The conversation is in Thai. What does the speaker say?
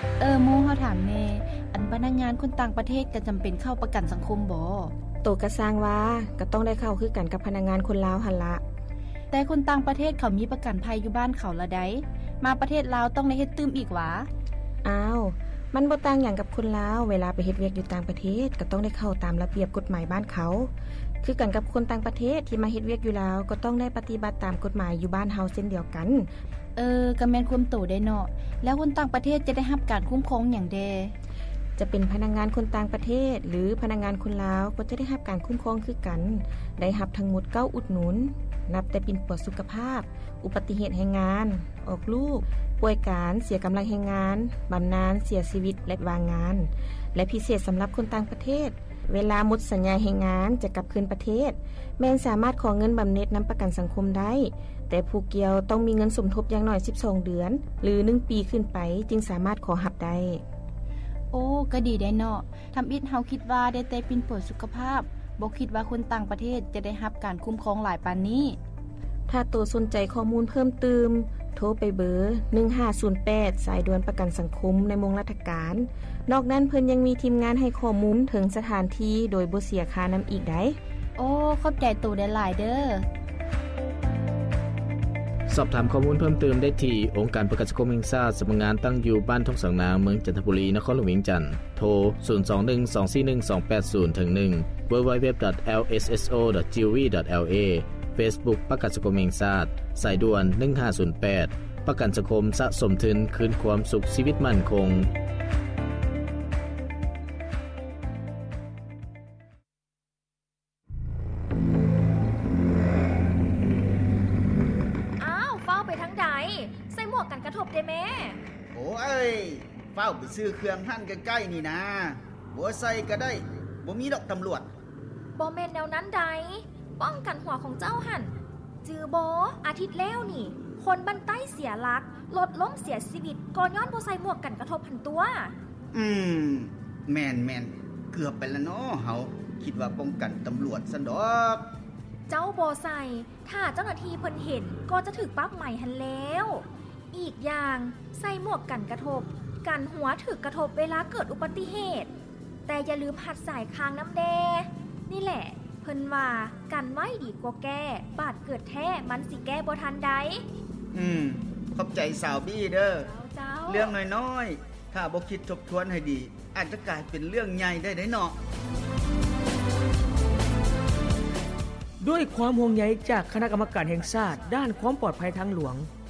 หมู่เฮาถามแน่อันพนักงานคนต่างประเทศจะจำเป็นเข้าประกันสังคมบ่โตกระสร้างว่าก็ต้องได้เข้าคือกันกับพนักงานคนลาวหั่นละแต่คนต่างประเทศเขามีประกันภัยอยู่บ้านเขาละได้มาประเทศลาวต้องได้เฮ็ดตื้มอีกหวาอ้าวมันบ่ต่างหยังกับคนลาวเวลาไปเฮ็ดเวียกอยู่ต่างประเทศก็ต้องได้เข้าตามระเบียบกฎหมายบ้านเขาคือกันกับคนต่างประเทศที่มาเฮ็ดเวียกอยู่ลาวก็ต้องได้ปฏิบัติตามกฎหมายอยู่บ้านเฮาเช่นเดียวกันก็แม่นความโตได้เนาะแล้วคนต่างประเทศจะได้รับการคุ้มครองหยังแดจะเป็นพนักงานคนต่างประเทศหรือพนักงานคนลาวก็จะได้รับการคุ้มครองคือกันได้รับทั้งหมด9อุดหนุนนับแต่ปิ่นปวดสุขภาพอุบัติเหตุแรงงานออกลูกป่วยการเสียกำลังแรงงานบำนาญเสียชีวิตและวางงานและพิเศษสำหรับคนต่างประเทศเวลาหมดสัญญาแรงงานจะกลับคืนประเทศแม้นสามารถขอเงินบำเหน็จนําประกันสังคมได้แต่ผู้เกี่ยวต้องมีเงินสมทบอย่างน้อย12เดือนหรือ1ปีขึ้นไปจึงสามารถขอรับได้โอ้ก็ดีได้เนาะทำอิดเฮาคิดว่าได้แต่ปิ่นป่วยสุขภาพบ่คิดว่าคนต่างประเทศจะได้รับการคุ้มครองหลายปานนี้ถ้าตัวสนใจข้อมูลเพิ่มเติมโทรไปเบอร์1508สายด่วนประกันสังคมในมงราชการนอกนั้นเพิ่นยังมีทีมงานให้ข้อมูลถึงสถานที่โดยบ่เสียค่านําอีกได้โอ้ขอบใจตัวได้หลายเด้อสอบถามข้อมูลเพิ่มเติมได้ที่องค์การประกันสังคมแห่งชาติสำนักงานตั้งอยู่บ้านท้องสังนางเมืองจันทบุรีนครหลวงเวียงจันทน์โทร0212412280 www.lsso.gov.la Facebook ประกันสังคมแห่งชาติสายด่วน1508ประกันสังคมสะสมทุนคืนความสุขชีวิตมั่นคงกันกระทบได้แม่โอ้ยเฝ้าไปซื้อเครื่องหั่นใกล้ๆนี่นะบ่ใส่ก็ได้บ่มีดอกตำรวจบ่แม่นแนวนั้นใดป้องกันหัวของเจ้าหั่นจือบ่อาทิตย์แล้วนี่คนบ้านใต้เสียหลักรถล้มเสียชีวิตก็ย้อนบ่ใส่หมวกกันกระทบหันตัวแม่นเกือบไปแล้วเนาะเฮาคิดว่าป้องกันตำรวจซั่นดอกเจ้าบ่ใส่ถ้าเจ้าหน้าที่เพิ่นเห็นก็จะถูกปรับใหม่หันแล้วอีกอย่างใส่หมวกกันกระทบกันหัวถึกกระทบเวลาเกิดอุบัติเหตุแต่อย่าลืมหัดสายคางน้ำแดนี่แหละเพิ่นว่ากันไว้ดีกว่าแก้บาดเกิดแท้มันสิแก้บ่ทันใดขอบใจสาวบี้เด้อเรื่องน้อยๆถ้าบ่คิดทบทวนให้ดีอาจจะกลายเป็นเรื่องใหญ่ได้เนาะด้วยความห่วงใยจากคณะกรรมการแห่งชาติด้านความปลอดภัยทางหลวง